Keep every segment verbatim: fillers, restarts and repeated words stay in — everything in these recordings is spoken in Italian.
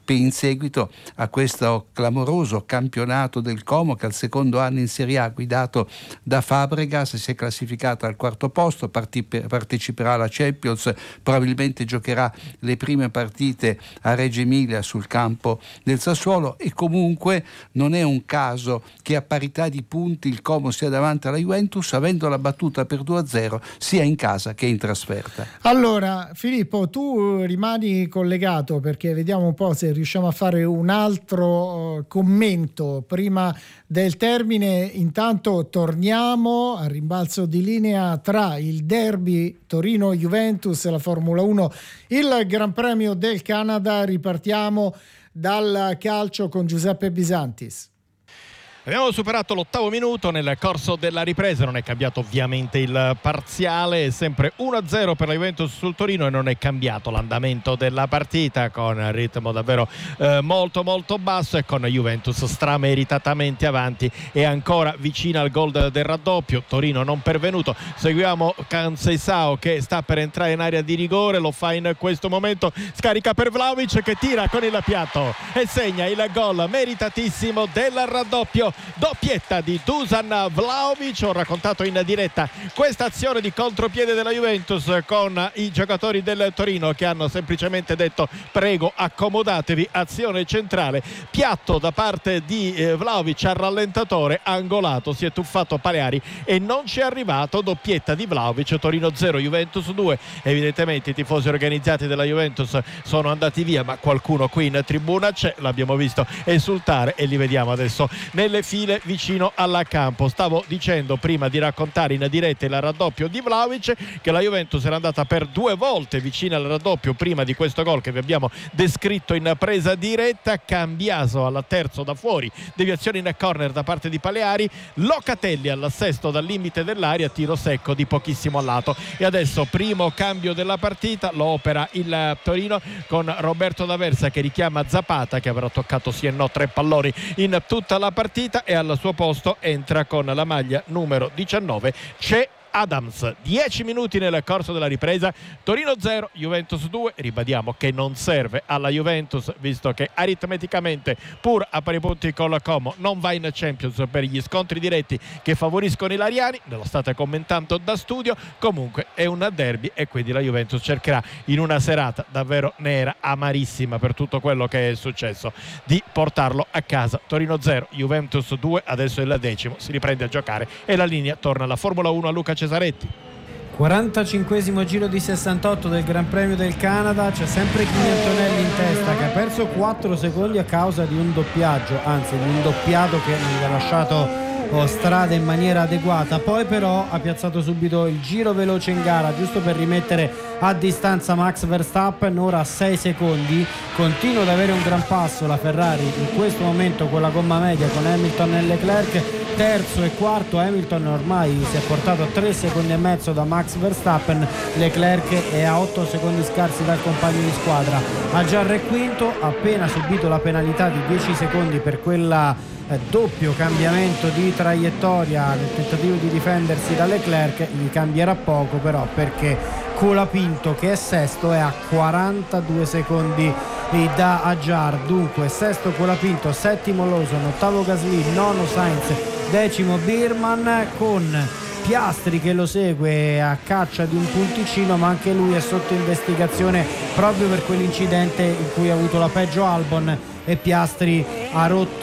in seguito a questo clamoroso campionato del Como, che al secondo anno in Serie A guidato da Fabregas si è classificata al quarto posto, parti- parteciperà alla Champions, probabilmente giocherà le prime partite a Reggio Emilia sul campo del Sassuolo, e comunque non è un caso che a parità di punti il Como sia davanti alla Juventus, avendola battuta per due a zero sia in casa che in trasferta. Allora Filippo, tu rimani collegato perché vediamo un po' se riusciamo a fare un altro commento prima del termine. Intanto torniamo al rimbalzo di linea tra il derby Torino-Juventus e la Formula uno, il Gran Premio del Canada. Ripartiamo dal calcio con Giuseppe Bisantis. Abbiamo superato l'ottavo minuto nel corso della ripresa, non è cambiato ovviamente il parziale, è sempre uno a zero per la Juventus sul Torino e non è cambiato l'andamento della partita, con ritmo davvero eh, molto molto basso e con Juventus strameritatamente avanti e ancora vicina al gol del raddoppio. Torino non pervenuto, seguiamo Conceição che sta per entrare in area di rigore, lo fa in questo momento, scarica per Vlahovic che tira con il piatto e segna il gol meritatissimo del raddoppio. Doppietta di Dusan Vlahovic. Ho raccontato in diretta questa azione di contropiede della Juventus con i giocatori del Torino che hanno semplicemente detto prego accomodatevi, azione centrale, piatto da parte di eh, Vlahovic al rallentatore, angolato, si è tuffato Paleari e non ci è arrivato. Doppietta di Vlahovic, Torino zero Juventus due. Evidentemente i tifosi organizzati della Juventus sono andati via, ma qualcuno qui in tribuna c'è, l'abbiamo visto esultare e li vediamo adesso nelle file vicino alla campo. Stavo dicendo prima di raccontare in diretta il raddoppio di Vlahovic che la Juventus era andata per due volte vicina al raddoppio prima di questo gol che vi abbiamo descritto in presa diretta. Cambiaso al terzo da fuori, deviazione in corner da parte di Paleari, Locatelli al sesto dal limite dell'area, tiro secco di pochissimo a lato. E adesso primo cambio della partita, lo opera il Torino con Roberto D'Aversa che richiama Zapata, che avrà toccato sì e no tre palloni in tutta la partita, e al suo posto entra con la maglia numero diciannove c'è Adams. dieci minuti nel corso della ripresa, Torino zero Juventus due. Ribadiamo che non serve alla Juventus visto che aritmeticamente, pur a pari punti con la Como, non va in Champions per gli scontri diretti che favoriscono i lariani. Ve lo state commentando da studio. Comunque è un derby e quindi la Juventus cercherà, in una serata davvero nera, amarissima per tutto quello che è successo, di portarlo a casa. Torino zero Juventus due. Adesso è il decimo, si riprende a giocare e la linea torna alla Formula uno a Luca Cesaretti. quarantacinquesimo giro di sessantotto del Gran Premio del Canada. C'è sempre Kimi Antonelli in testa che ha perso quattro secondi a causa di un doppiaggio, anzi di un doppiato che non gli ha lasciato oh, strada in maniera adeguata. Poi però ha piazzato subito il giro veloce in gara giusto per rimettere a distanza Max Verstappen, ora a sei secondi. Continua ad avere un gran passo la Ferrari in questo momento con la gomma media, con Hamilton e Leclerc terzo e quarto. Hamilton ormai si è portato a tre secondi e mezzo da Max Verstappen, Leclerc è a otto secondi scarsi dal compagno di squadra. Ha già il quinto, ha appena subito la penalità di dieci secondi per quella eh, doppio cambiamento di traiettoria nel tentativo di difendersi da Leclerc. Gli cambierà poco però, perché Colapinto, che è sesto, è a quarantadue secondi da Ajar. Dunque sesto Colapinto, settimo Lawson, ottavo Gasly, nono Sainz, decimo Birman, con Piastri che lo segue a caccia di un punticino, ma anche lui è sotto investigazione proprio per quell'incidente in cui ha avuto la peggio Albon e Piastri ha rotto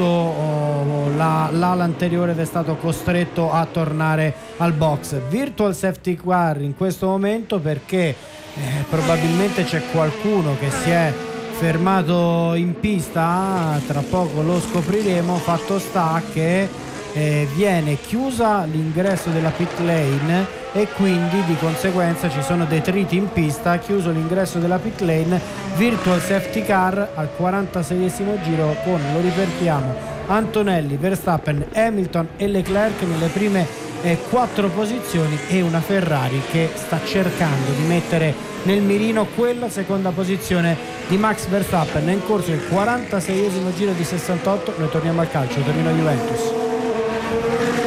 oh, la, l'ala anteriore ed è stato costretto a tornare al box. Virtual safety car in questo momento perché eh, probabilmente c'è qualcuno che si è fermato in pista, tra poco lo scopriremo. Fatto sta che eh, viene chiusa l'ingresso della pit lane e quindi di conseguenza ci sono detriti in pista. Chiuso l'ingresso della pit lane, virtual safety car al quarantaseiesimo giro con, lo ripetiamo, Antonelli, Verstappen, Hamilton e Leclerc nelle prime eh, quattro posizioni e una Ferrari che sta cercando di mettere nel mirino quella seconda posizione di Max Verstappen. È in corso il quarantaseiesimo giro di sessantotto. Noi torniamo al calcio, Torino Juventus.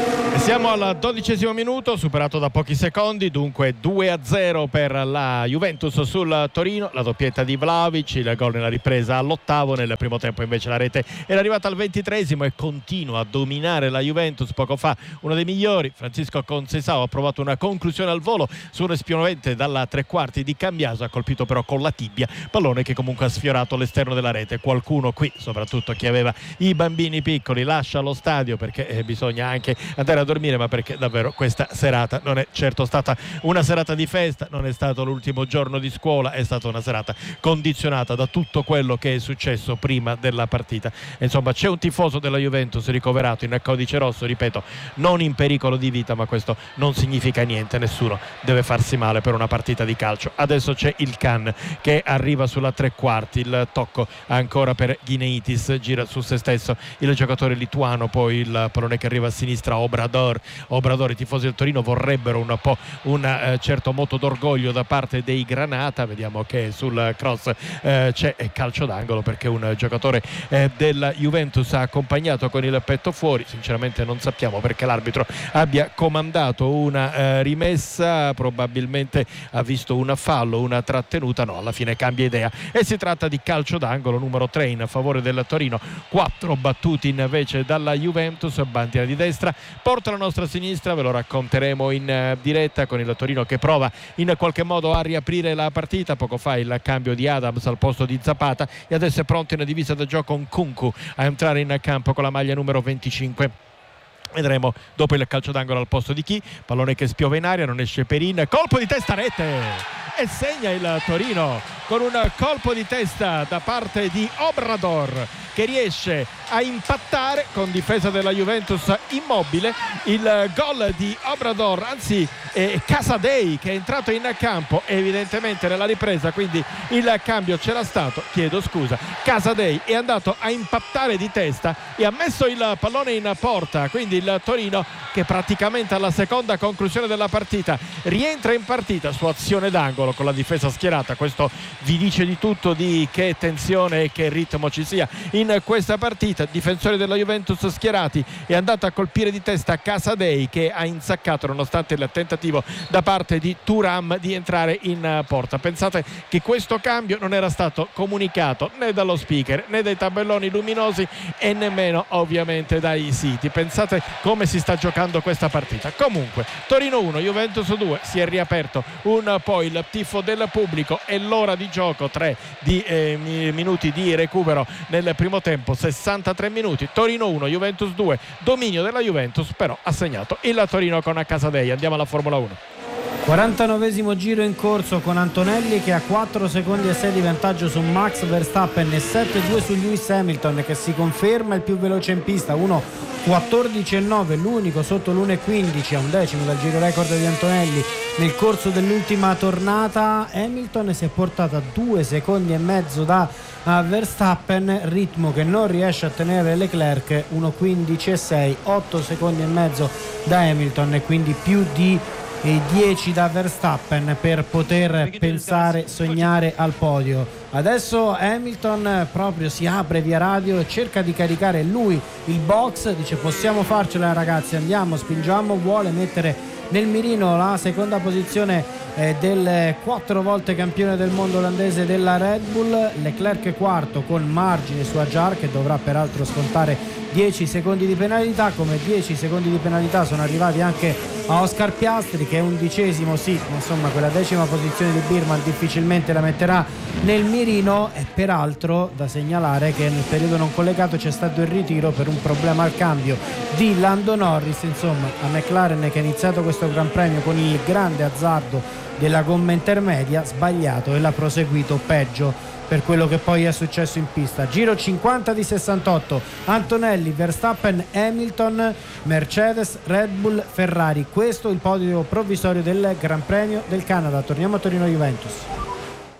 Siamo al dodicesimo minuto, superato da pochi secondi, dunque due a zero per la Juventus sul Torino, la doppietta di Vlahovic, il gol nella ripresa all'ottavo, nel primo tempo invece la rete era arrivata al ventitreesimo e continua a dominare la Juventus. Poco fa uno dei migliori, Francisco Conceição, ha provato una conclusione al volo su un espionovente dalla tre quarti di Cambiaso, ha colpito però con la tibia, pallone che comunque ha sfiorato l'esterno della rete. Qualcuno qui, soprattutto chi aveva i bambini piccoli, lascia lo stadio perché eh, bisogna anche andare a dormire, ma perché davvero questa serata non è certo stata una serata di festa, non è stato l'ultimo giorno di scuola, è stata una serata condizionata da tutto quello che è successo prima della partita. Insomma, c'è un tifoso della Juventus ricoverato in codice rosso, ripeto, non in pericolo di vita, ma questo non significa niente, nessuno deve farsi male per una partita di calcio. Adesso c'è il Can che arriva sulla tre quarti, il tocco ancora per Gineitis, gira su se stesso il giocatore lituano, poi il pallone che arriva a sinistra, Obrador Obrador, i tifosi del Torino vorrebbero un po' un eh, certo moto d'orgoglio da parte dei Granata. Vediamo che sul cross eh, c'è calcio d'angolo perché un giocatore eh, della Juventus ha accompagnato con il petto fuori. Sinceramente non sappiamo perché l'arbitro abbia comandato una eh, rimessa, probabilmente ha visto un fallo, una trattenuta, no, alla fine cambia idea e si tratta di calcio d'angolo numero tre in favore del Torino, quattro battuti invece dalla Juventus. Bandiera di destra, porta la nostra sinistra, ve lo racconteremo in uh, diretta, con il Torino che prova in qualche modo a riaprire la partita. Poco fa il cambio di Adams al posto di Zapata e adesso è pronto in divisa da gioco Nkunku a entrare in campo con la maglia numero venticinque. Vedremo dopo il calcio d'angolo al posto di chi, pallone che spiova in aria, non esce Perin, colpo di testa, rete e segna il Torino con un colpo di testa da parte di Obrador che riesce a impattare con difesa della Juventus immobile. Il gol di Obrador, anzi è Casadei che è entrato in campo evidentemente nella ripresa, quindi il cambio c'era stato, chiedo scusa, Casadei è andato a impattare di testa e ha messo il pallone in porta, quindi il Torino che praticamente alla seconda conclusione della partita rientra in partita su azione d'angolo con la difesa schierata. Questo vi dice di tutto di che tensione e che ritmo ci sia in questa partita. Difensori della Juventus schierati, è andato a colpire di testa Casadei che ha insaccato nonostante il tentativo da parte di Thuram di entrare in porta. Pensate che questo cambio non era stato comunicato né dallo speaker né dai tabelloni luminosi e nemmeno ovviamente dai siti. Pensate come si sta giocando questa partita. Comunque Torino uno, Juventus due, si è riaperto un po' il tifo del pubblico e l'ora di gioco, tre di eh, minuti di recupero nel primo tempo, sessantatré minuti. Torino uno, Juventus due, dominio della Juventus, però ha segnato il Torino con Casadei. Andiamo alla Formula uno. quarantanovesimo giro in corso con Antonelli che ha quattro secondi e sei di vantaggio su Max Verstappen e sette due su Lewis Hamilton che si conferma il più veloce in pista, uno quattordici e nove, l'unico sotto l'uno e quindici, a un decimo dal giro record di Antonelli nel corso dell'ultima tornata. Hamilton si è portato a due secondi e mezzo da Verstappen, ritmo che non riesce a tenere Leclerc, uno quindici e sei, otto secondi e mezzo da Hamilton e quindi più di dieci da Verstappen per poter pensare, sognare al podio. Adesso Hamilton proprio si apre via radio e cerca di caricare lui il box, dice possiamo farcela ragazzi, andiamo, spingiamo, vuole mettere nel mirino la seconda posizione eh, del quattro volte campione del mondo olandese della Red Bull. Leclerc quarto con margine su Ajar che dovrà peraltro scontare dieci secondi di penalità, come dieci secondi di penalità sono arrivati anche a Oscar Piastri che è undicesimo, sì, ma insomma quella decima posizione di Birman difficilmente la metterà nel mirino. E peraltro da segnalare che nel periodo non collegato c'è stato il ritiro per un problema al cambio di Lando Norris. Insomma, a McLaren che ha iniziato questo Gran Premio con il grande azzardo della gomma intermedia, sbagliato e l'ha proseguito peggio per quello che poi è successo in pista. Giro cinquanta di sessantotto, Antonelli, Verstappen, Hamilton, Mercedes, Red Bull, Ferrari. Questo è il podio provvisorio del Gran Premio del Canada. Torniamo a Torino Juventus.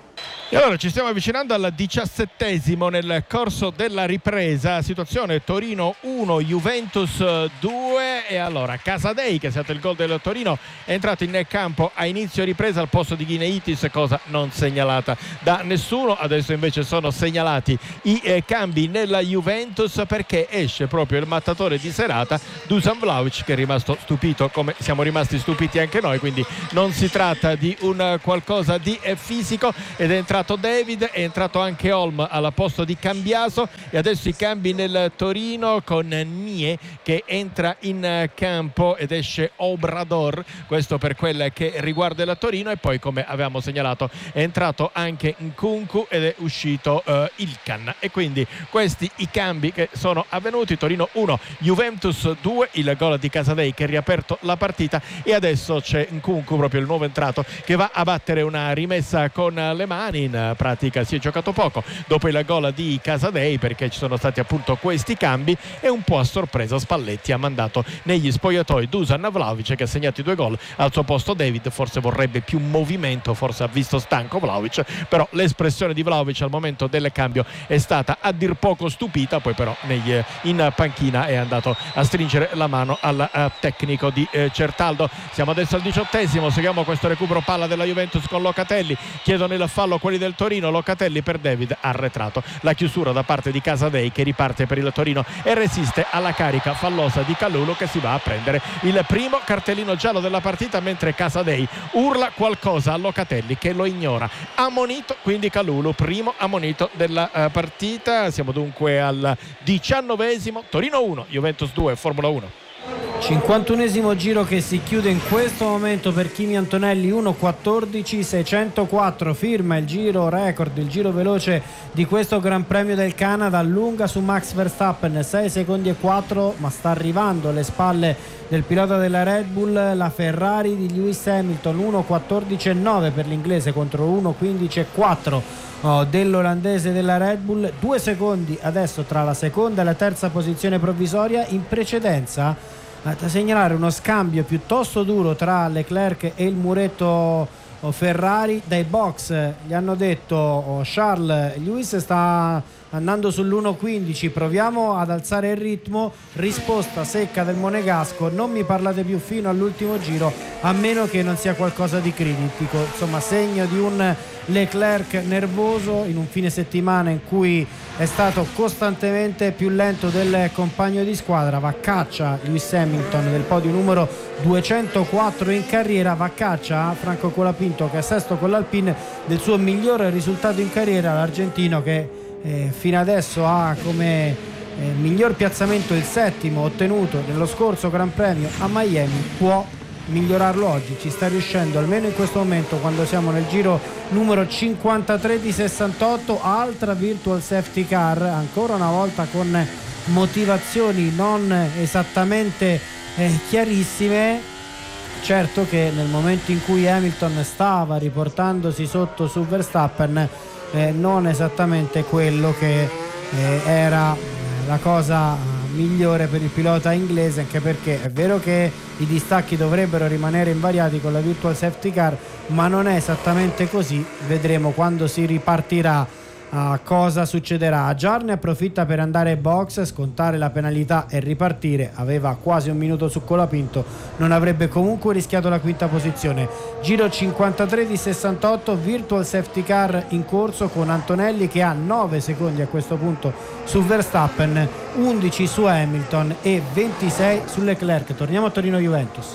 E allora ci stiamo avvicinando al diciassettesimo nel corso della ripresa, situazione Torino uno Juventus due, e allora Casadei, che è stato il gol del Torino, è entrato in campo a inizio ripresa al posto di Ghineitis, cosa non segnalata da nessuno. Adesso invece sono segnalati i eh, cambi nella Juventus, perché esce proprio il mattatore di serata, Dusan Vlahovic, che è rimasto stupito come siamo rimasti stupiti anche noi, quindi non si tratta di un qualcosa di eh, fisico, ed è entrato David, è entrato anche Holm al posto di Cambiaso, e adesso i cambi nel Torino con Nie che entra in campo ed esce Obrador, questo per quel che riguarda il Torino. E poi, come avevamo segnalato, è entrato anche Nkunku ed è uscito uh, Ilkan, e quindi questi i cambi che sono avvenuti. Torino uno Juventus due, il gol di Casadei che ha riaperto la partita, e adesso c'è Nkunku, proprio il nuovo entrato, che va a battere una rimessa con le mani. In pratica si è giocato poco dopo il gol di Casadei, perché ci sono stati appunto questi cambi, e un po' a sorpresa Spalletti ha mandato negli spogliatoi Dusan Vlahovic, che ha segnato i due gol, al suo posto David. Forse vorrebbe più movimento, forse ha visto stanco Vlahovic, però l'espressione di Vlahovic al momento del cambio è stata a dir poco stupita. Poi però negli, in panchina è andato a stringere la mano al uh, tecnico di uh, Certaldo. Siamo adesso al diciottesimo, seguiamo questo recupero palla della Juventus con Locatelli, chiedono il fallo quelli del Torino, Locatelli per David, arretrato. La chiusura da parte di Casadei, che riparte per il Torino e resiste alla carica fallosa di Kalulu, che si va a prendere il primo cartellino giallo della partita, mentre Casadei urla qualcosa a Locatelli che lo ignora. Ammonito quindi Kalulu, primo ammonito della uh, partita. Siamo dunque al diciannovesimo, Torino uno Juventus due, Formula uno. cinquantunesimo giro che si chiude in questo momento per Kimi Antonelli, uno quattordici seicentoquattro, firma il giro record, il giro veloce di questo Gran Premio del Canada, lunga su Max Verstappen, sei secondi e quattro, ma sta arrivando alle spalle del pilota della Red Bull la Ferrari di Lewis Hamilton, uno quattordici e nove per l'inglese contro uno quindici e quattro oh, dell'olandese della Red Bull. Due secondi adesso tra la seconda e la terza posizione provvisoria. In precedenza da segnalare uno scambio piuttosto duro tra Leclerc e il muretto Ferrari. Dai box gli hanno detto oh, Charles, Lewis sta andando sull'uno quindici, proviamo ad alzare il ritmo. Risposta secca del monegasco: non mi parlate più fino all'ultimo giro, a meno che non sia qualcosa di critico. Insomma, segno di un Leclerc nervoso in un fine settimana in cui è stato costantemente più lento del compagno di squadra. Va a caccia Lewis Hamilton del podio numero duecentoquattro in carriera, va a caccia Franco Colapinto, che è sesto con l'Alpine, del suo migliore risultato in carriera. L'argentino, che eh, fino adesso ha come eh, miglior piazzamento il settimo ottenuto nello scorso Gran Premio a Miami, può migliorarlo oggi. Ci sta riuscendo, almeno in questo momento, quando siamo nel giro numero cinquantatré di sessantotto. Altra virtual safety car, ancora una volta con motivazioni non esattamente eh, chiarissime. Certo che nel momento in cui Hamilton stava riportandosi sotto su Verstappen, eh, non esattamente quello che eh, era la cosa migliore per il pilota inglese, anche perché è vero che i distacchi dovrebbero rimanere invariati con la virtual safety car, ma non è esattamente così. Vedremo quando si ripartirà a cosa succederà. Jarne approfitta per andare in box, scontare la penalità e ripartire. Aveva quasi un minuto su Colapinto, non avrebbe comunque rischiato la quinta posizione. Giro cinquantatré di sessantotto, virtual safety car in corso con Antonelli che ha nove secondi a questo punto su Verstappen, undici su Hamilton e ventisei su Leclerc. Torniamo a Torino Juventus,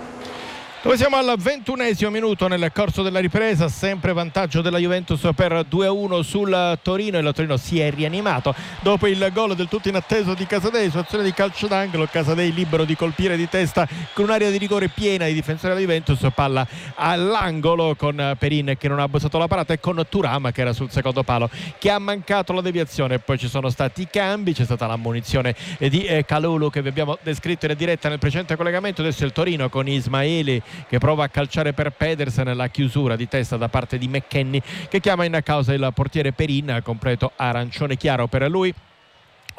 dove siamo al ventunesimo minuto nel corso della ripresa, sempre vantaggio della Juventus per due a uno sul Torino, e il Torino si è rianimato dopo il gol del tutto inatteso di Casadei su azione di calcio d'angolo. Casadei libero di colpire di testa con un'area di rigore piena di difensori della Juventus, palla all'angolo con Perin che non ha abbozzato la parata e con Thuram che era sul secondo palo che ha mancato la deviazione. Poi ci sono stati i cambi, c'è stata l'ammonizione di Kalulu che vi abbiamo descritto in diretta nel precedente collegamento. Adesso il Torino con Ismaili che prova a calciare per Pedersen, la chiusura di testa da parte di McKennie che chiama in causa il portiere Perin, completo arancione chiaro per lui.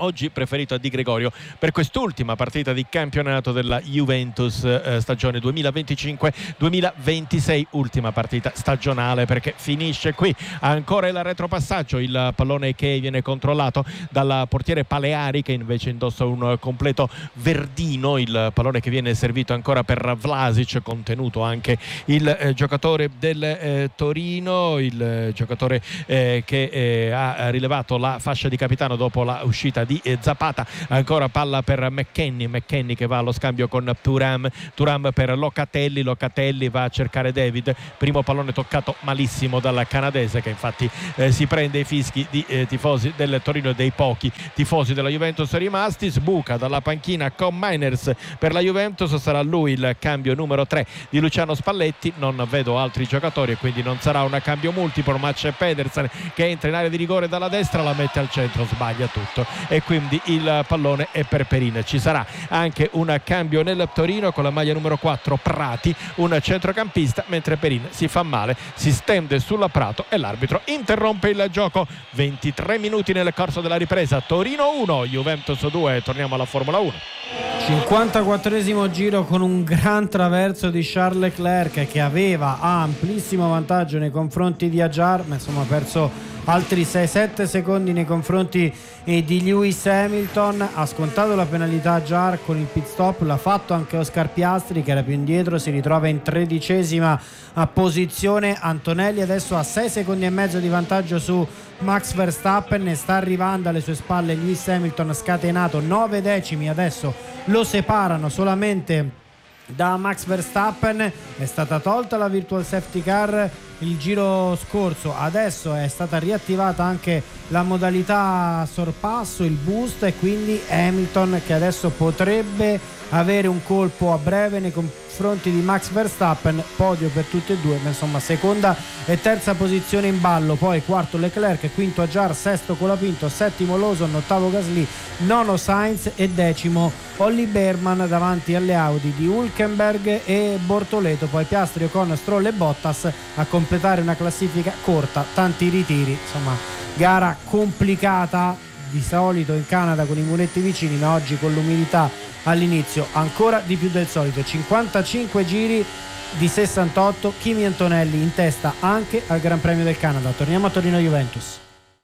oggi preferito a Di Gregorio per quest'ultima partita di campionato della Juventus, eh, stagione duemilaventicinque duemilaventisei, ultima partita stagionale perché finisce qui. Ancora il retropassaggio, il pallone che viene controllato dal portiere Paleari che invece indossa un completo verdino, il pallone che viene servito ancora per Vlasic, contenuto anche il eh, giocatore del eh, Torino, il eh, giocatore eh, che eh, ha rilevato la fascia di capitano dopo la uscita di eh, Zapata. Ancora palla per McKennie, McKennie che va allo scambio con Thuram, Thuram per Locatelli, Locatelli va a cercare David, primo pallone toccato malissimo dal canadese che infatti eh, si prende i fischi di eh, tifosi del Torino e dei pochi tifosi della Juventus rimasti. Sbuca dalla panchina con Miners per la Juventus, sarà lui il cambio numero tre di Luciano Spalletti, non vedo altri giocatori e quindi non sarà un cambio multiplo, ma c'è Pedersen che entra in area di rigore dalla destra, la mette al centro, sbaglia tutto e quindi il pallone è per Perin. Ci sarà anche un cambio nel Torino con la maglia numero quattro Prati, un centrocampista, mentre Perin si fa male, si stende sulla Prato e l'arbitro interrompe il gioco. Ventitré minuti nel corso della ripresa, Torino uno Juventus due. Torniamo alla Formula uno. cinquantaquattresimo giro con un gran traverso di Charles Leclerc che aveva amplissimo vantaggio nei confronti di Hadjar, ma insomma ha perso altri sei sette secondi nei confronti eh, di Lewis Hamilton. Ha scontato la penalità Hadjar con il pit stop, l'ha fatto anche Oscar Piastri che era più indietro, si ritrova in tredicesima posizione. Antonelli adesso ha sei secondi e mezzo di vantaggio su Max Verstappen e sta arrivando alle sue spalle Lewis Hamilton scatenato, nove decimi adesso lo separano solamente da Max Verstappen. È stata tolta la virtual safety car il giro scorso, adesso è stata riattivata anche la modalità sorpasso, il boost, e quindi Hamilton che adesso potrebbe avere un colpo a breve nei confronti di Max Verstappen. Podio per tutti e due, ma insomma seconda e terza posizione in ballo, poi quarto Leclerc, quinto Hadjar, sesto Colapinto, settimo Lawson, ottavo Gasly, nono Sainz e decimo Olli Berman davanti alle Audi di Hülkenberg e Bortoleto, poi Piastri, Ocon, Stroll e Bottas a completare una classifica corta, tanti ritiri, insomma gara complicata di solito in Canada con i muretti vicini, ma oggi con l'umidità all'inizio ancora di più del solito. Cinquantacinque giri di sessantotto, Kimi Antonelli in testa anche al Gran Premio del Canada. Torniamo a Torino Juventus,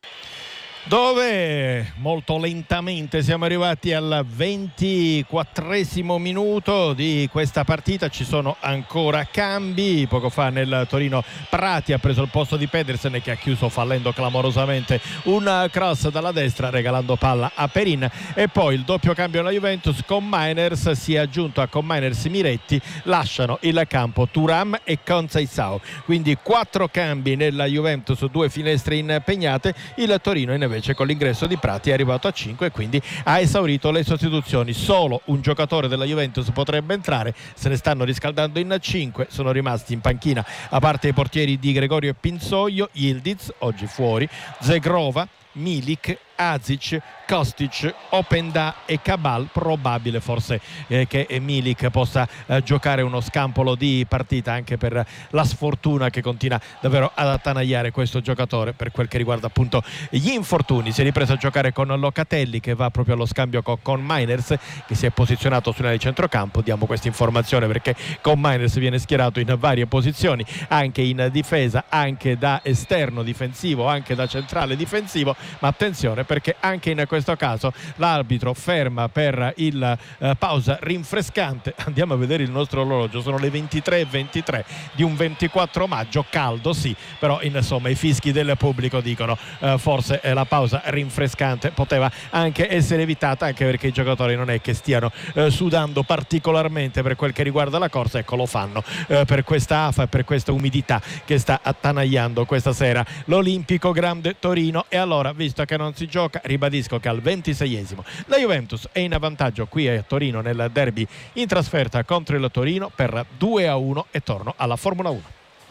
dove molto lentamente siamo arrivati al ventiquattresimo minuto di questa partita. Ci sono ancora cambi. Poco fa nel Torino Prati ha preso il posto di Pedersen che ha chiuso fallendo clamorosamente un cross dalla destra regalando palla a Perin, e poi il doppio cambio nella Juventus con Miners, si è aggiunto a con Miners Miretti, lasciano il campo Thuram e Conceição, quindi quattro cambi nella Juventus, due finestre impegnate. Il Torino invece con l'ingresso di Prati è arrivato a cinque e quindi ha esaurito le sostituzioni. Solo un giocatore della Juventus potrebbe entrare, se ne stanno riscaldando in cinque, sono rimasti in panchina a parte i portieri Di Gregorio e Pinsoglio, Yildiz oggi fuori, Zegrova, Milik, Azic, Kostic, Openda e Cabal. Probabile forse eh, che Milik possa eh, giocare uno scampolo di partita, anche per la sfortuna che continua davvero ad attanagliare questo giocatore per quel che riguarda appunto gli infortuni. Si è ripreso a giocare con Locatelli che va proprio allo scambio con, con Miners, che si è posizionato sulla di centrocampo. Diamo questa informazione perché con Miners viene schierato in varie posizioni, anche in difesa, anche da esterno difensivo, anche da centrale difensivo, ma attenzione perché anche in questo caso l'arbitro ferma per il eh, pausa rinfrescante. Andiamo a vedere il nostro orologio, sono le ventitré e ventitré di un ventiquattro maggio, caldo sì, però insomma i fischi del pubblico dicono eh, forse eh, la pausa rinfrescante poteva anche essere evitata, anche perché i giocatori non è che stiano eh, sudando particolarmente per quel che riguarda la corsa. Ecco, lo fanno eh, per questa afa e per questa umidità che sta attanagliando questa sera l'Olimpico Grande Torino. E allora, visto che non si gioca, ribadisco che al ventiseiesimo la Juventus è in vantaggio qui a Torino nel derby in trasferta contro il Torino per due a uno e torno alla Formula uno.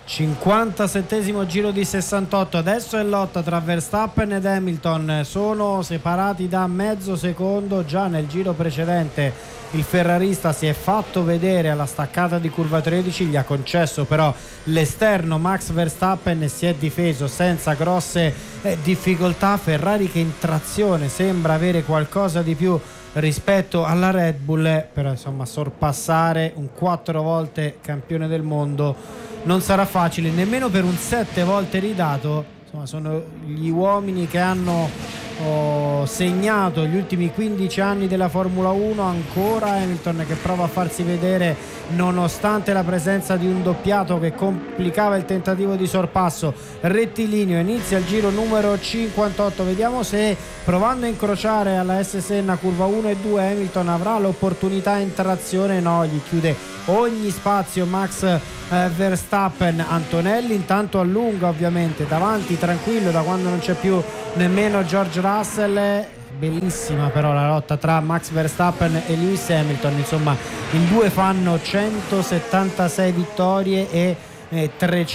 cinquantasettesimo giro di sessantotto, adesso è lotta tra Verstappen ed Hamilton, sono separati da mezzo secondo. Già nel giro precedente il ferrarista si è fatto vedere alla staccata di curva tredici, gli ha concesso però l'esterno Max Verstappen e si è difeso senza grosse eh, difficoltà. Ferrari che in trazione sembra avere qualcosa di più rispetto alla Red Bull, però insomma sorpassare un quattro volte campione del mondo non sarà facile nemmeno per un sette volte ridato. Insomma, sono gli uomini che hanno oh, segnato gli ultimi quindici anni della Formula uno. Ancora Hamilton che prova a farsi vedere nonostante la presenza di un doppiato che complicava il tentativo di sorpasso rettilineo. Inizia il giro numero cinquantotto, vediamo se provando a incrociare alla S Senna curva uno e due Hamilton avrà l'opportunità in trazione. No, gli chiude ogni spazio Max eh, Verstappen. Antonelli intanto allunga ovviamente davanti, tranquillo da quando non c'è più nemmeno George Russell. Bellissima però la lotta tra Max Verstappen e Lewis Hamilton, insomma in due fanno centosettantasei vittorie e eh,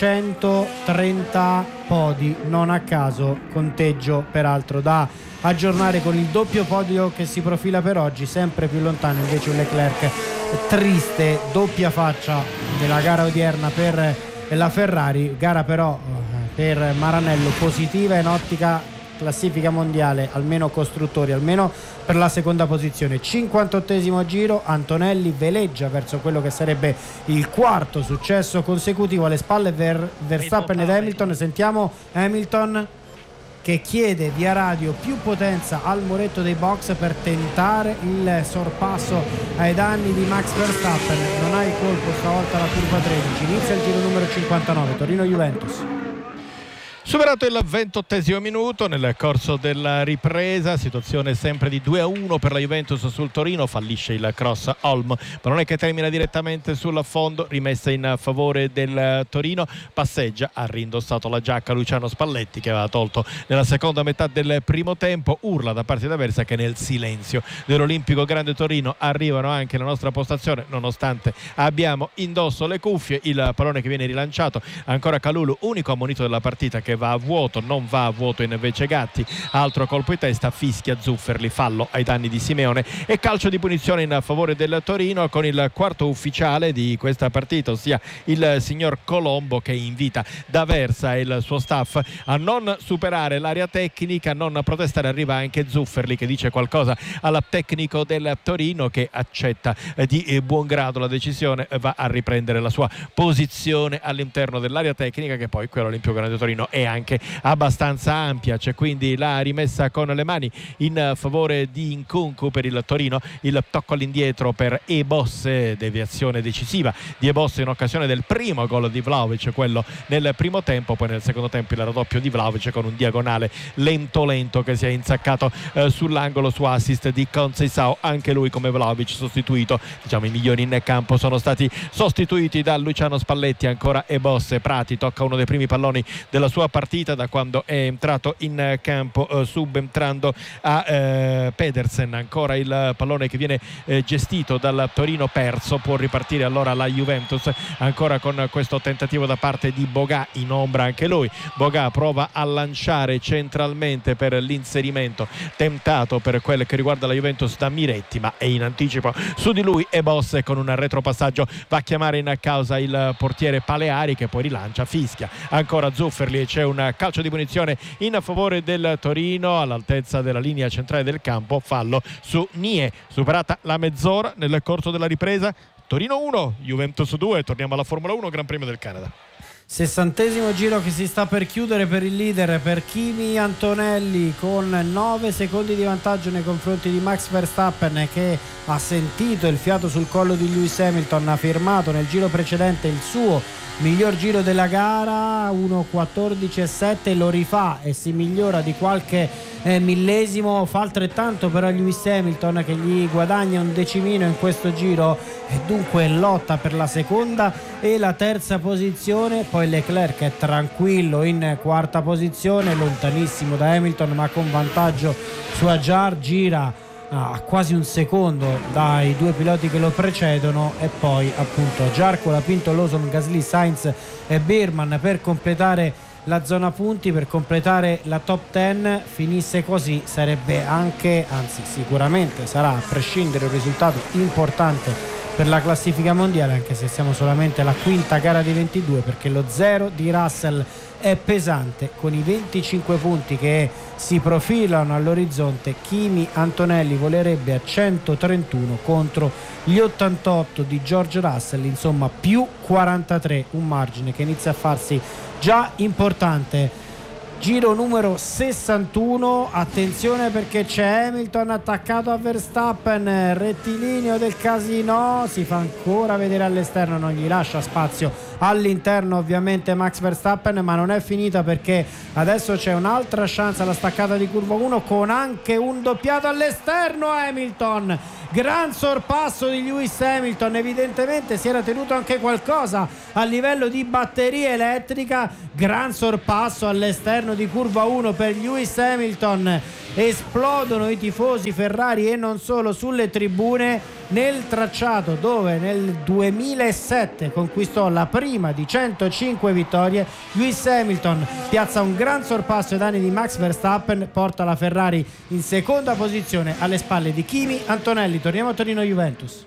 trecentotrenta podi, non a caso conteggio peraltro da aggiornare con il doppio podio che si profila per oggi, sempre più lontano invece un Leclerc. Triste doppia faccia della gara odierna per la Ferrari, gara però per Maranello positiva in ottica classifica mondiale, almeno costruttori, almeno per la seconda posizione. cinquantottesimo giro, Antonelli veleggia verso quello che sarebbe il quarto successo consecutivo, alle spalle Ver- Verstappen ed Hamilton. Sentiamo Hamilton che chiede via radio più potenza al muretto dei box per tentare il sorpasso ai danni di Max Verstappen. Non ha il colpo stavolta la curva tredici. Inizia il giro numero cinquantanove, Torino-Juventus. Superato il ventottesimo minuto nel corso della ripresa, situazione sempre di due a uno per la Juventus sul Torino, fallisce il cross Olm, ma non è che termina direttamente sul fondo, rimessa in favore del Torino, passeggia, ha rindossato la giacca Luciano Spalletti che aveva tolto nella seconda metà del primo tempo, urla da parte avversa che nel silenzio dell'Olimpico Grande Torino arrivano anche la nostra postazione nonostante abbiamo indosso le cuffie. Il pallone che viene rilanciato, ancora Kalulu, unico ammonito della partita che va a vuoto, non va a vuoto invece Gatti, altro colpo di testa, fischia Zufferli, fallo ai danni di Simeone e calcio di punizione in favore del Torino con il quarto ufficiale di questa partita, ossia il signor Colombo, che invita D'Aversa e il suo staff a non superare l'area tecnica, a non protestare. Arriva anche Zufferli che dice qualcosa al tecnico del Torino che accetta di buon grado la decisione, va a riprendere la sua posizione all'interno dell'area tecnica, che poi quello Olimpico Grande Torino è anche abbastanza ampia. C'è quindi la rimessa con le mani in favore di Nkunku per il Torino, il tocco all'indietro per Ebosse, deviazione decisiva di Ebosse in occasione del primo gol di Vlahovic, quello nel primo tempo. Poi nel secondo tempo il raddoppio di Vlahovic con un diagonale lento lento che si è insaccato eh, sull'angolo su assist di Conceição, anche lui come Vlahovic sostituito. Diciamo i migliori in campo sono stati sostituiti da Luciano Spalletti. Ancora Ebosse, Prati tocca uno dei primi palloni della sua partita da quando è entrato in campo, eh, subentrando a eh, Pedersen. Ancora il pallone che viene eh, gestito dal Torino, perso, può ripartire allora la Juventus, ancora con questo tentativo da parte di Bogà, in ombra anche lui. Bogà prova a lanciare centralmente per l'inserimento tentato per quel che riguarda la Juventus da Miretti, ma è in anticipo su di lui e Bosse con un retropassaggio va a chiamare in causa il portiere Paleari, che poi rilancia, fischia ancora Zufferli e c'è un calcio di punizione in favore del Torino all'altezza della linea centrale del campo, fallo su Nie. Superata la mezz'ora nel corso della ripresa, Torino uno, Juventus due. Torniamo alla Formula uno, Gran Premio del Canada. Sessantesimo giro che si sta per chiudere per il leader, per Kimi Antonelli, con nove secondi di vantaggio nei confronti di Max Verstappen, che ha sentito il fiato sul collo di Lewis Hamilton, ha firmato nel giro precedente il suo miglior giro della gara, uno quattordici e sette, lo rifà e si migliora di qualche eh, millesimo. Fa altrettanto però Lewis Hamilton, che gli guadagna un decimino in questo giro e dunque lotta per la seconda e la terza posizione. Poi Leclerc è tranquillo in quarta posizione, lontanissimo da Hamilton ma con vantaggio su Hadjar, gira a quasi un secondo dai due piloti che lo precedono, e poi appunto Zarco, Lapinto, Lawson, Gasly, Sainz e Birman per completare la zona punti, per completare la top dieci. Finisse così sarebbe anche, anzi sicuramente sarà, a prescindere, un risultato importante per la classifica mondiale, anche se siamo solamente alla quinta gara di ventidue, perché lo zero di Russell è pesante. Con i venticinque punti che si profilano all'orizzonte, Kimi Antonelli volerebbe a centotrentuno contro gli ottantotto di George Russell, insomma più quarantatré, un margine che inizia a farsi già importante. Giro numero sessantuno, attenzione perché c'è Hamilton attaccato a Verstappen, rettilineo del casino, si fa ancora vedere all'esterno, non gli lascia spazio all'interno ovviamente Max Verstappen, ma non è finita, perché adesso c'è un'altra chance alla staccata di curva uno con anche un doppiato all'esterno. Hamilton, gran sorpasso di Lewis Hamilton, evidentemente si era tenuto anche qualcosa a livello di batteria elettrica. Gran sorpasso all'esterno di curva uno per Lewis Hamilton, esplodono i tifosi Ferrari e non solo sulle tribune, nel tracciato dove nel duemilasette conquistò la prima di centocinque vittorie. Lewis Hamilton piazza un gran sorpasso ai danni di Max Verstappen, porta la Ferrari in seconda posizione alle spalle di Kimi Antonelli. Torniamo a Torino Juventus.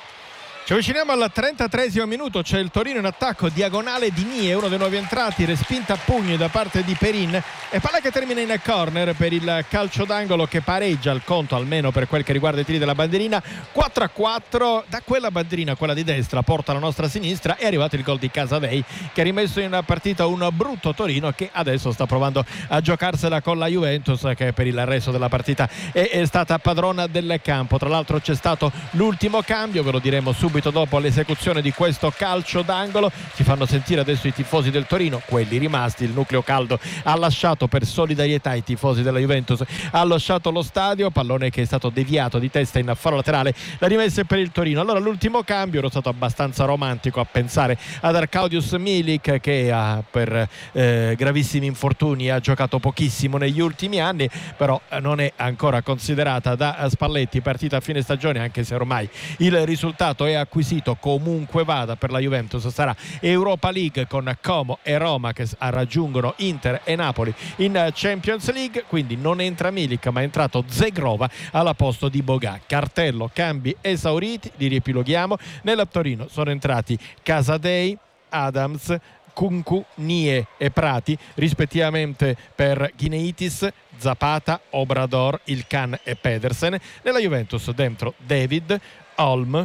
Ci avviciniamo al trentatreesimo minuto, c'è il Torino in attacco, diagonale di Nie, uno dei nuovi entrati, respinta a pugni da parte di Perin e palla che termina in corner per il calcio d'angolo che pareggia il conto, almeno per quel che riguarda i tiri della bandierina. Quattro a quattro, da quella bandierina, quella di destra, porta la nostra sinistra, è arrivato il gol di Casadei che ha rimesso in partita un brutto Torino che adesso sta provando a giocarsela con la Juventus, che per il resto della partita è, è stata padrona del campo. Tra l'altro c'è stato l'ultimo cambio, ve lo diremo subito dopo l'esecuzione di questo calcio d'angolo. Si fanno sentire adesso i tifosi del Torino, quelli rimasti, il nucleo caldo ha lasciato per solidarietà i tifosi della Juventus, ha lasciato lo stadio, pallone che è stato deviato di testa in faro laterale, la rimessa per il Torino. Allora l'ultimo cambio, ero stato abbastanza romantico a pensare ad Arkadiusz Milik che ha, per eh, gravissimi infortuni ha giocato pochissimo negli ultimi anni, però non è ancora considerata da Spalletti partita a fine stagione, anche se ormai il risultato è acquisito. Comunque vada, per la Juventus sarà Europa League con Como e Roma che raggiungono Inter e Napoli in Champions League, quindi non entra Milik ma è entrato Zegrova alla posto di Bogà. Cartello cambi esauriti, li riepiloghiamo. Nella Torino sono entrati Casadei, Adams, Kunku, Nie e Prati rispettivamente per Gineitis, Zapata, Obrador, Ilkan e Pedersen. Nella Juventus dentro David, Olm,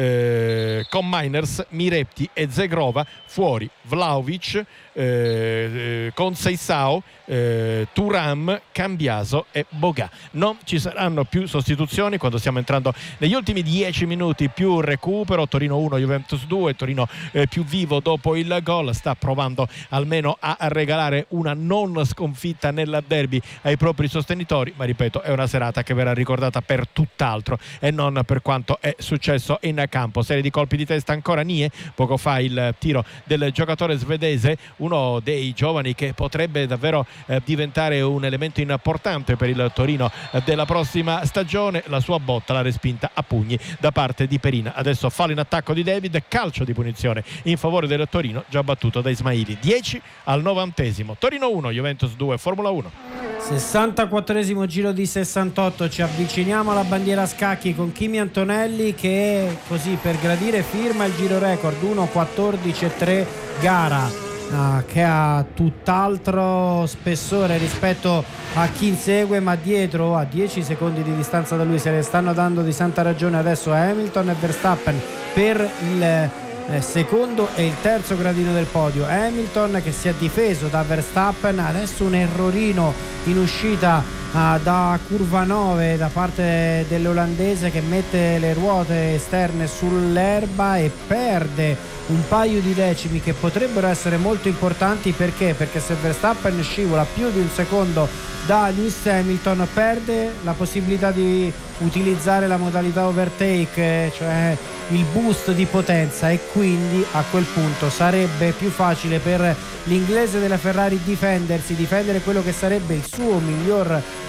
Eh, con Miners, Mirepti e Zegrova, fuori Vlahovic, eh, eh, Conceição, eh, Thuram, Cambiaso e Bogà. Non ci saranno più sostituzioni quando stiamo entrando negli ultimi dieci minuti, più recupero. Torino uno, Juventus due, Torino eh, più vivo dopo il gol, sta provando almeno a regalare una non sconfitta nel derby ai propri sostenitori, ma ripeto è una serata che verrà ricordata per tutt'altro e non per quanto è successo in campo. Serie di colpi di testa ancora Nie, poco fa il tiro del giocatore svedese, uno dei giovani che potrebbe davvero eh, diventare un elemento importante per il Torino eh, della prossima stagione. La sua botta la respinta a pugni da parte di Perin. Adesso fallo in attacco di David, calcio di punizione in favore del Torino, già battuto da Ismaili. Dieci al novantesimo, Torino uno, Juventus due, Formula uno. sessantaquattresimo giro di sessantotto, ci avviciniamo alla bandiera a scacchi con Kimi Antonelli che così per gradire firma il giro record uno quattordici e tre gara, ah, che ha tutt'altro spessore rispetto a chi insegue, ma dietro a dieci secondi di distanza da lui se ne stanno dando di santa ragione adesso Hamilton e Verstappen per il Eh, secondo e il terzo gradino del podio. Hamilton che si è difeso da Verstappen, adesso un errorino in uscita ah, da curva nove da parte dell'olandese che mette le ruote esterne sull'erba e perde un paio di decimi che potrebbero essere molto importanti. Perché? Perché se Verstappen scivola più di un secondo da Lewis Hamilton perde la possibilità di utilizzare la modalità overtake, cioè il boost di potenza, e quindi a quel punto sarebbe più facile per l'inglese della Ferrari difendersi, difendere quello che sarebbe il suo miglior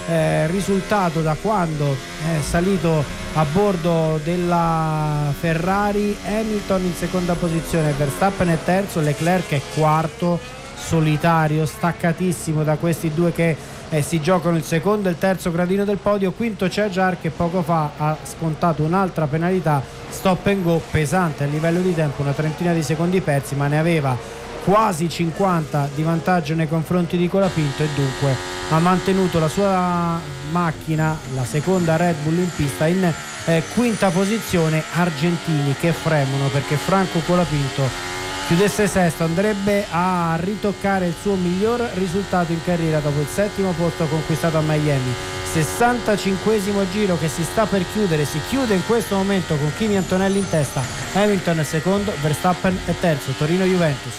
eh, risultato da quando è salito a bordo della Ferrari. Hamilton in seconda posizione, Verstappen è terzo, Leclerc è quarto, solitario, staccatissimo da questi due che eh, si giocano il secondo e il terzo gradino del podio. Quinto c'è Jar, che poco fa ha scontato un'altra penalità, stop and go pesante a livello di tempo, una trentina di secondi persi, ma ne aveva quasi cinquanta di vantaggio nei confronti di Colapinto e dunque ha mantenuto la sua macchina, la seconda Red Bull in pista, in eh, quinta posizione. Argentini che fremono perché Franco Colapinto chiudesse sesto, andrebbe a ritoccare il suo miglior risultato in carriera dopo il settimo posto conquistato a Miami. sessantacinquesimo giro che si sta per chiudere, si chiude in questo momento con Kimi Antonelli in testa, Hamilton è secondo, Verstappen è terzo. Torino-Juventus.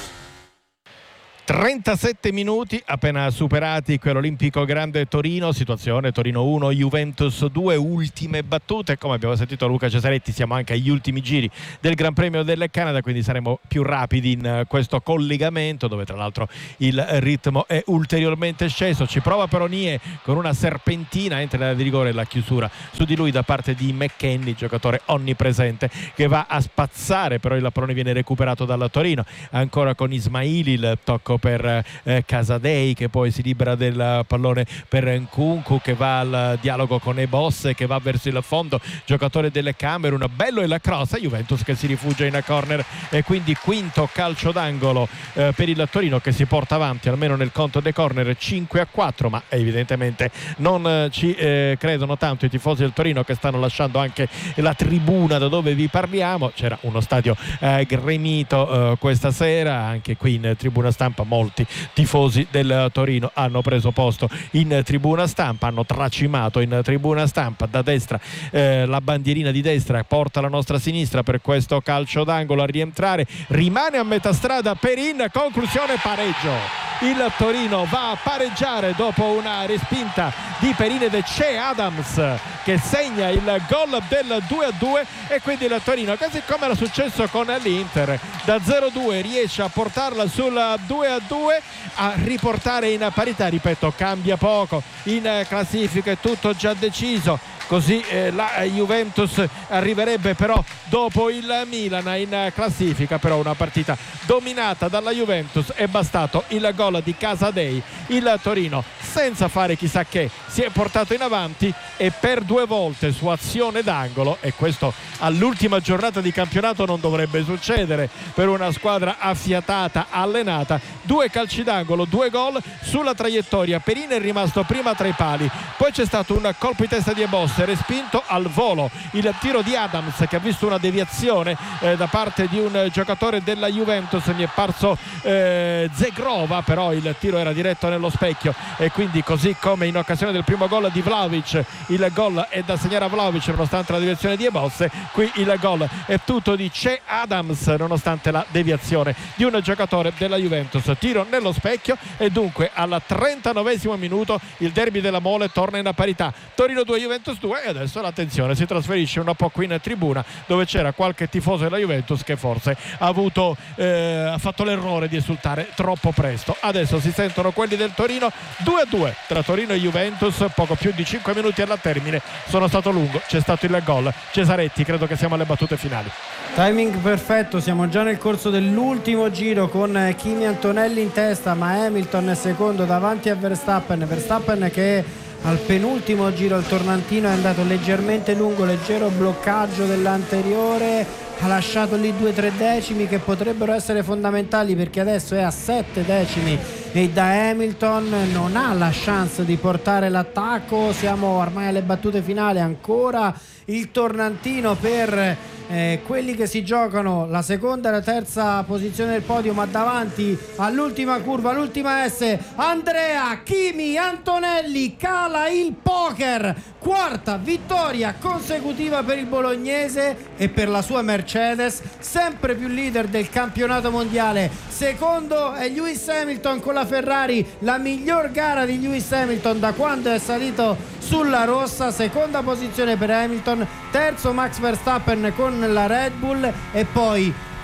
trentasette minuti appena superati quell'Olimpico Grande Torino, situazione Torino uno Juventus due, ultime battute. Come abbiamo sentito Luca Cesaretti, siamo anche agli ultimi giri del Gran Premio del Canada, quindi saremo più rapidi in questo collegamento, dove tra l'altro il ritmo è ulteriormente sceso. Ci prova Peronie con una serpentina, entra nella di rigore la chiusura su di lui da parte di McKenny, giocatore onnipresente che va a spazzare, però il pallone viene recuperato dalla Torino. Ancora con Ismaili, il tocco per eh, Casadei, che poi si libera del pallone per Nkunku, che va al dialogo con Ebosse, che va verso il fondo, giocatore del Camerun. Bello è la cross, Juventus che si rifugia in corner e quindi quinto calcio d'angolo eh, per il Torino, che si porta avanti almeno nel conto dei corner cinque a quattro, ma evidentemente non eh, ci eh, credono tanto i tifosi del Torino, che stanno lasciando anche la tribuna da dove vi parliamo. C'era uno stadio eh, gremito eh, questa sera, anche qui in tribuna stampa molti tifosi del Torino hanno preso posto in tribuna stampa, hanno tracimato in tribuna stampa. Da destra eh, la bandierina di destra porta la nostra sinistra per questo calcio d'angolo a rientrare, rimane a metà strada Perin, conclusione pareggio. Il Torino va a pareggiare dopo una respinta di Perin ed è Che Adams che segna il gol del due a due, e quindi il Torino, così come era successo con l'Inter, da zero a due riesce a portarla sul due a due, a riportare in parità. Ripeto, cambia poco in classifica, è tutto già deciso. Così eh, la Juventus arriverebbe però dopo il Milan in classifica, però una partita dominata dalla Juventus, è bastato il gol di Casadei. Il Torino, senza fare chissà che, si è portato in avanti e per due volte su azione d'angolo, e questo all'ultima giornata di campionato non dovrebbe succedere per una squadra affiatata, allenata. Due calci d'angolo, due gol sulla traiettoria. Perin è rimasto prima tra i pali, poi c'è stato un colpo di testa di Ebosse respinto al volo, il tiro di Adams che ha visto una deviazione eh, da parte di un giocatore della Juventus, mi è parso eh, Zegrova, però il tiro era diretto nello specchio, e quindi così come in occasione del primo gol di Vlahovic, il gol è da segnare a Vlahovic nonostante la deviazione di Ebosse. Qui il gol è tutto di Che Adams nonostante la deviazione di un giocatore della Juventus. Tiro nello specchio, e dunque al trentanovesimo minuto il derby della Mole torna in parità, Torino due Juventus due. E adesso l'attenzione si trasferisce un po' qui in tribuna, dove c'era qualche tifoso della Juventus che forse ha avuto eh, ha fatto l'errore di esultare troppo presto. Adesso si sentono quelli del Torino. Due a due tra Torino e Juventus, poco più di cinque minuti alla termine, sono stato lungo, c'è stato il gol. Cesaretti, credo che siamo alle battute finali. Timing perfetto, siamo già nel corso dell'ultimo giro con Kimi Antonelli in testa, ma Hamilton è secondo davanti a Verstappen. Verstappen che al penultimo giro il tornantino è andato leggermente lungo, leggero bloccaggio dell'anteriore, ha lasciato lì due tre decimi che potrebbero essere fondamentali, perché adesso è a sette decimi e da Hamilton non ha la chance di portare l'attacco. Siamo ormai alle battute finali, ancora il tornantino per eh, quelli che si giocano la seconda e la terza posizione del podio, ma davanti all'ultima curva, l'ultima S, Andrea Kimi Antonelli cala il poker, quarta vittoria consecutiva per il bolognese e per la sua Mercedes, sempre più leader del campionato mondiale. Secondo è Lewis Hamilton con la Ferrari, la miglior gara di Lewis Hamilton da quando è salito sulla rossa. Seconda posizione per Hamilton, terzo Max Verstappen con la Red Bull, e poi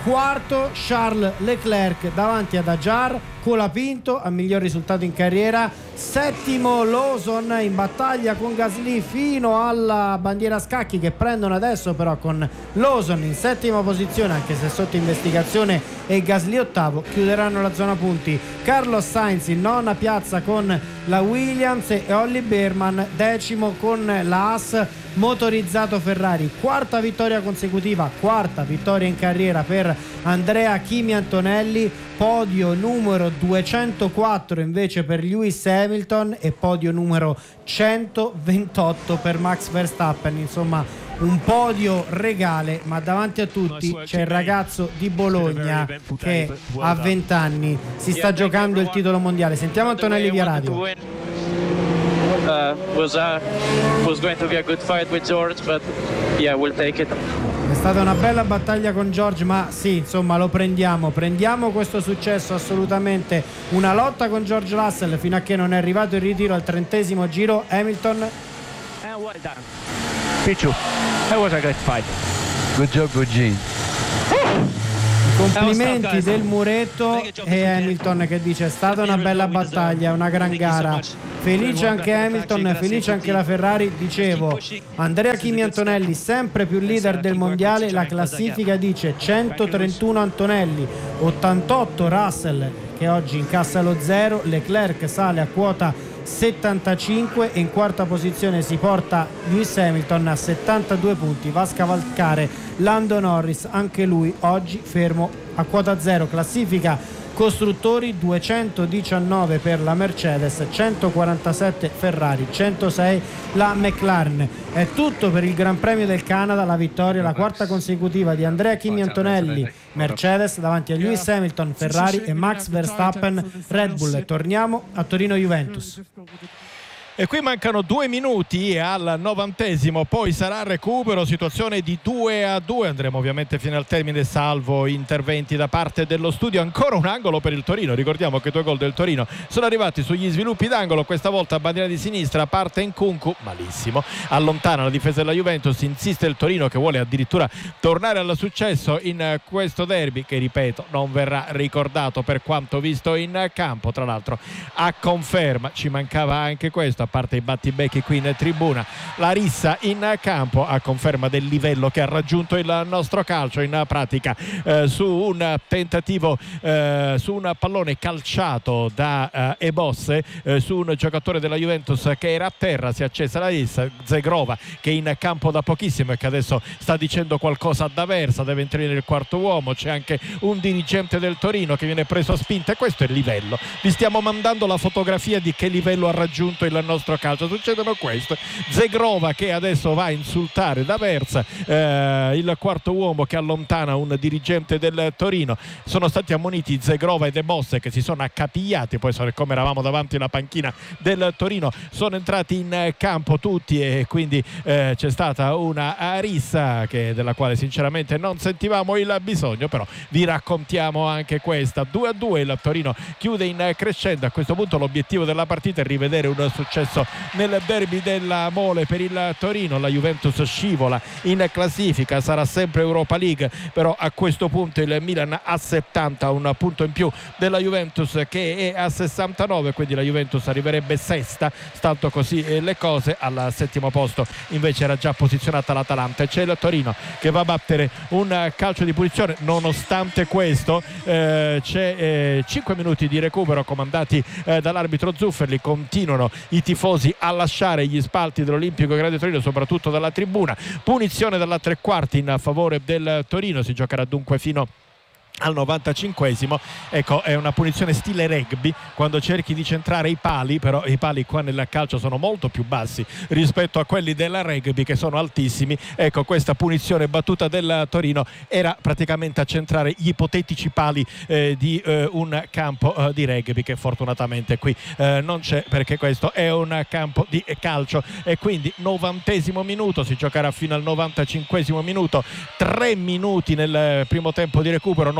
quarto Charles Leclerc davanti ad Ajar, Colapinto al miglior risultato in carriera, settimo Lawson in battaglia con Gasly fino alla bandiera a scacchi che prendono adesso, però con Lawson in settima posizione anche se sotto investigazione e Gasly ottavo, chiuderanno la zona punti Carlos Sainz in nona piazza con la Williams e Ollie Behrman decimo con la Haas motorizzato Ferrari. Quarta vittoria consecutiva, quarta vittoria in carriera per Andrea Kimi Antonelli, podio numero duecentoquattro invece per Lewis Hamilton e podio numero centoventotto per Max Verstappen. Insomma, un podio regale, ma davanti a tutti c'è il ragazzo di Bologna che a venti anni si sta giocando il titolo mondiale. Sentiamo Antonelli via radio. Uh, was uh, was going to be a good fight with George, but yeah, we'll take it. È stata una bella battaglia con George, ma sì, insomma, lo prendiamo, prendiamo questo successo assolutamente. Una lotta con George Russell fino a che non è arrivato il ritiro al trentesimo giro. Hamilton. And well done. Pichu, that was a great fight. Good job, good G. Complimenti del muretto e Hamilton che dice è stata una bella battaglia, una gran gara, felice anche Hamilton, felice anche la Ferrari. Dicevo, Andrea Kimi Antonelli sempre più leader del mondiale, la classifica dice centotrentuno Antonelli, ottantotto Russell che oggi incassa lo zero, Leclerc sale a quota settantacinque e in quarta posizione si porta Lewis Hamilton a settantadue punti, va a scavalcare Lando Norris, anche lui oggi fermo a quota zero. Classifica costruttori duecentodiciannove per la Mercedes, centoquarantasette Ferrari, centosei la McLaren. È tutto per il Gran Premio del Canada, la vittoria, la quarta consecutiva di Andrea Kimi Antonelli Mercedes davanti a Lewis Hamilton Ferrari e Max Verstappen Red Bull. Torniamo a Torino Juventus. E qui mancano due minuti al novantesimo, poi sarà recupero, situazione di due a due, andremo ovviamente fino al termine salvo interventi da parte dello studio. Ancora un angolo per il Torino, ricordiamo che due gol del Torino sono arrivati sugli sviluppi d'angolo, questa volta a bandiera di sinistra, parte Nkunku, malissimo, allontana la difesa della Juventus, insiste il Torino che vuole addirittura tornare al successo in questo derby che, ripeto, non verrà ricordato per quanto visto in campo. Tra l'altro, a conferma, ci mancava anche questo, a parte i battibecchi qui in tribuna, la rissa in campo a conferma del livello che ha raggiunto il nostro calcio. In pratica eh, su un tentativo eh, su un pallone calciato da eh, Ebosse eh, su un giocatore della Juventus che era a terra, si è accesa la rissa. Zegrova che è in campo da pochissimo e che adesso sta dicendo qualcosa ad Aversa, deve entrare nel quarto uomo. C'è anche un dirigente del Torino che viene preso a spinta e questo è il livello. Vi stiamo mandando la fotografia di che livello ha raggiunto il nostro calcio. Succedono questo, Zegrova che adesso va a insultare D'Aversa, eh, il quarto uomo che allontana un dirigente del Torino. Sono stati ammoniti Zegrova e De Bosse che si sono accapigliati, poi come eravamo davanti alla panchina del Torino sono entrati in campo tutti e quindi eh, c'è stata una rissa che, della quale sinceramente non sentivamo il bisogno, però vi raccontiamo anche questa. Due a due il Torino chiude in crescendo. A questo punto l'obiettivo della partita è rivedere un successo nel derby della Mole per il Torino. La Juventus scivola in classifica, sarà sempre Europa League, però a questo punto il Milan a settanta, un punto in più della Juventus che è a sessantanove, quindi la Juventus arriverebbe sesta, stando così le cose. Al settimo posto invece era già posizionata l'Atalanta e c'è il Torino che va a battere un calcio di punizione. Nonostante questo eh, c'è eh, cinque minuti di recupero comandati eh, dall'arbitro Zufferli. Continuano i tifosi a lasciare gli spalti dell'Olimpico Grande Torino, soprattutto dalla tribuna. Punizione dalla tre quarti in favore del Torino, si giocherà dunque fino al novantacinquesimo. Ecco, è una punizione stile rugby, quando cerchi di centrare i pali, però i pali qua nel calcio sono molto più bassi rispetto a quelli della rugby che sono altissimi. Ecco, questa punizione battuta del Torino era praticamente a centrare gli ipotetici pali eh, di eh, un campo eh, di rugby che fortunatamente qui eh, non c'è, perché questo è un campo di calcio. E quindi novantesimo minuto, si giocherà fino al novantacinquesimo minuto, tre minuti nel primo tempo di recupero,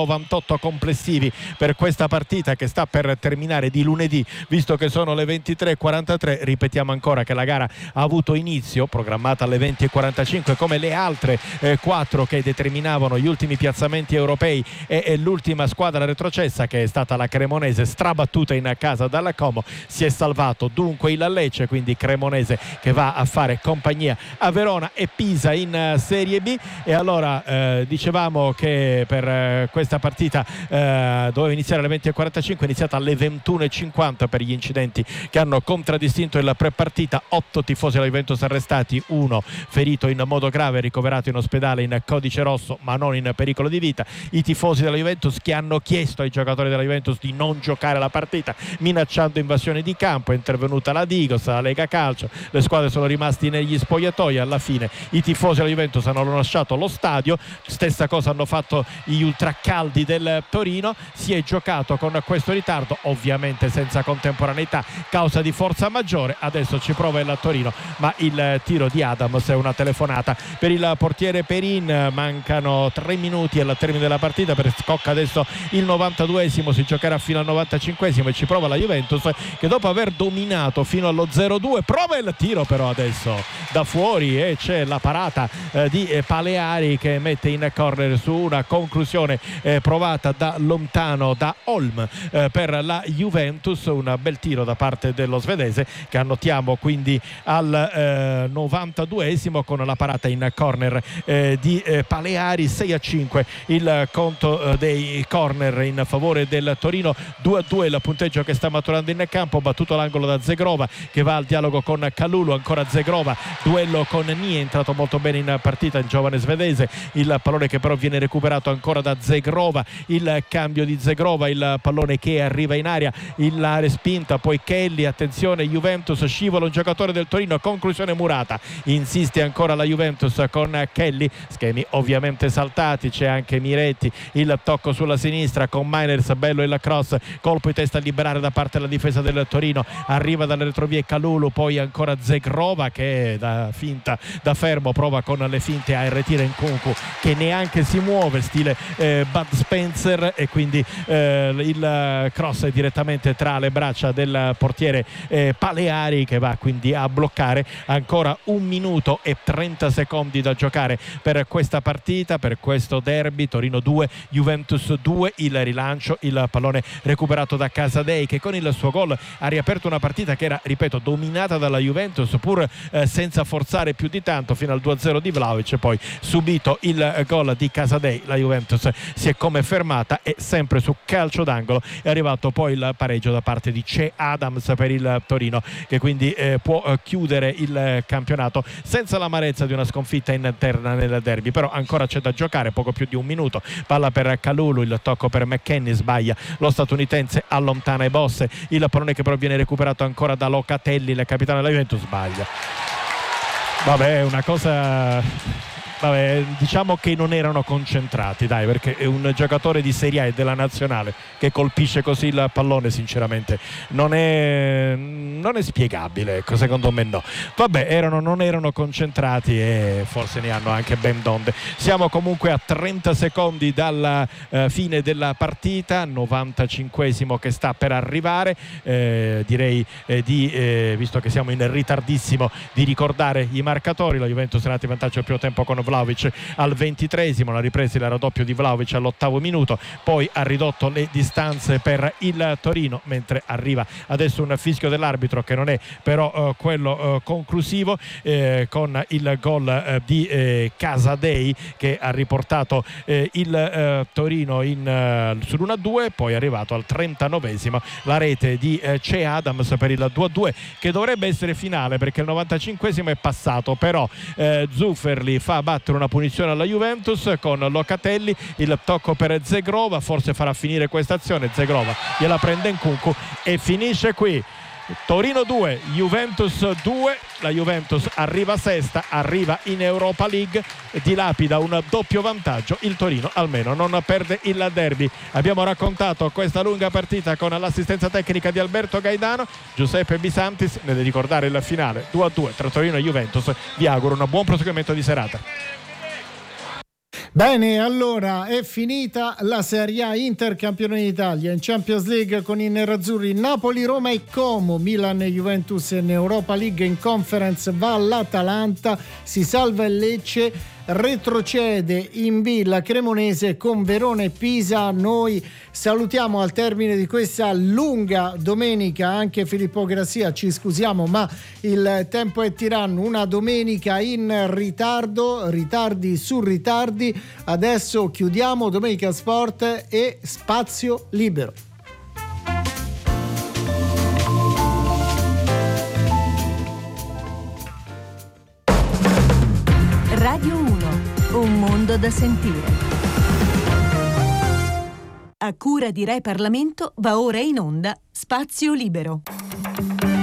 novantotto complessivi per questa partita che sta per terminare di lunedì, visto che sono le ventitré e quarantatré. Ripetiamo ancora che la gara ha avuto inizio programmata alle venti e quarantacinque come le altre eh, quattro che determinavano gli ultimi piazzamenti europei, e, e l'ultima squadra retrocessa, che è stata la Cremonese, strabattuta in casa dalla Como, si è salvato dunque il Lecce, quindi Cremonese che va a fare compagnia a Verona e Pisa in uh, Serie B. E allora eh, dicevamo che per uh, questa partita uh, doveva iniziare alle venti e quarantacinque, è iniziata alle ventuno e cinquanta per gli incidenti che hanno contraddistinto il pre-partita. Otto tifosi della Juventus arrestati, uno ferito in modo grave, ricoverato in ospedale in codice rosso ma non in pericolo di vita. I tifosi della Juventus che hanno chiesto ai giocatori della Juventus di non giocare la partita, minacciando invasione di campo. È intervenuta la Digos, la Lega Calcio, le squadre sono rimasti negli spogliatoi. Alla fine i tifosi della Juventus hanno lasciato lo stadio, stessa cosa hanno fatto gli ultracaldi del Torino. Si è giocato con questo ritardo, ovviamente senza contemporaneità, causa di forza maggiore. Adesso ci prova il Torino, ma il tiro di Adams è una telefonata per il portiere Perin. Mancano tre minuti al termine della partita, per scocca adesso il novantaduesimo, si giocherà fino al novantacinquesimo e ci prova la Juventus, che dopo aver dominato fino allo zero due prova il tiro però adesso da fuori, e c'è la parata eh, di eh, Paleari che mette in corner su una conclusione eh, provata da lontano da Holm eh, per la Juventus. Un bel tiro da parte dello svedese, che annotiamo quindi al eh, novantaduesimo con la parata in corner eh, di eh, Paleari. Sei a cinque il conto eh, dei corner in favore del Torino, due a due il punteggio che sta maturando in campo. Battuto l'angolo da Zegrova che va al dialogo con Kalulu, ancora Zegrova, duello con Nie, è entrato molto bene in partita il giovane svedese. Il pallone che però viene recuperato ancora da Zegrova, il cambio di Zegrova, il pallone che arriva in aria, la respinta, poi Kelly, attenzione Juventus, scivola un giocatore del Torino, conclusione murata. Insiste ancora la Juventus con Kelly, schemi ovviamente saltati, c'è anche Miretti, il tocco sulla sinistra con Miners, bello il cross, colpo di testa a liberare da parte della difesa del Torino, arriva dalle retrovie Kalulu, poi ancora Zegrova che da finta, da fermo, prova con le finte a retire Nkunku che neanche si muove, stile eh, Bud Spencer, e quindi eh, il cross è direttamente tra le braccia del portiere eh, Paleari, che va quindi a bloccare. Ancora un minuto e trenta secondi da giocare per questa partita, per questo derby. Torino due, Juventus due, il rilancio, il pallone recuperato da Casadei, che con il suo gol ha riaperto una partita che era, ripeto, dominata dalla Juventus, pur eh, senza forzare più di tanto, fino al due a zero di Vlahovic. Poi subito il gol di Casadei, la Juventus si è come fermata, e sempre su calcio d'angolo è arrivato poi il pareggio da parte di Che Adams per il Torino, che quindi eh, può eh, chiudere il campionato senza l'amarezza di una sconfitta interna nel derby. Però ancora c'è da giocare, poco più di un minuto. Palla per Kalulu, il tocco per McKennie, sbaglia lo statunitense, allontana i boss, il pallone che però viene recuperato ancora da Locatelli, il capitano della Juventus, sbaglia. Vabbè, è una cosa... Vabbè, diciamo che non erano concentrati, dai, perché è un giocatore di Serie A e della nazionale che colpisce così il pallone, sinceramente non è, non è spiegabile, ecco, secondo me no. Vabbè, erano, non erano concentrati e forse ne hanno anche ben donde. Siamo comunque a trenta secondi dalla eh, fine della partita, novantacinquesimo che sta per arrivare. Eh, direi eh, di, eh, visto che siamo in ritardissimo, di ricordare i marcatori. La Juventus è andata in vantaggio al primo tempo con Vlahovic al ventitreesimo, la ripresa il raddoppio di Vlahovic all'ottavo minuto, poi ha ridotto le distanze per il Torino, mentre arriva adesso un fischio dell'arbitro che non è però eh, quello eh, conclusivo, eh, con il gol eh, di eh, Casadei che ha riportato eh, il eh, Torino in, eh, sull'uno a due. Poi è arrivato al trentanovesimo la rete di eh, Che Adams per il due a due, che dovrebbe essere finale perché il novantacinquesimo è passato, però eh, Zufferli fa battere una punizione alla Juventus con Locatelli, il tocco per Zegrova, forse farà finire questa azione, Zegrova gliela prende Nkunku e finisce qui. Torino due, Juventus due, la Juventus arriva sesta, arriva in Europa League, dilapida un doppio vantaggio, il Torino almeno non perde il derby. Abbiamo raccontato questa lunga partita con l'assistenza tecnica di Alberto Gaidano, Giuseppe Bisantis nel ricordare il finale due a due tra Torino e Juventus. Vi auguro un buon proseguimento di serata. Bene, allora è finita la Serie A, Inter campione d'Italia, in Champions League con i nerazzurri Napoli, Roma e Como, Milan e Juventus in Europa League, in Conference va l'Atalanta, si salva il Lecce, retrocede in B la Cremonese con Verona e Pisa. Noi salutiamo al termine di questa lunga domenica anche Filippo Grassia, ci scusiamo ma il tempo è tiranno, una domenica in ritardo, ritardi su ritardi. Adesso chiudiamo Domenica Sport e Spazio Libero. Radio uno, un mondo da sentire. A cura di Rai Parlamento va ora in onda Spazio Libero.